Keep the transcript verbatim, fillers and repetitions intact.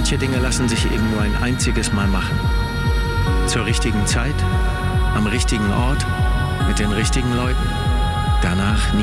Manche Dinge lassen sich eben nur ein einziges Mal machen. Zur richtigen Zeit, am richtigen Ort, mit den richtigen Leuten. Danach nie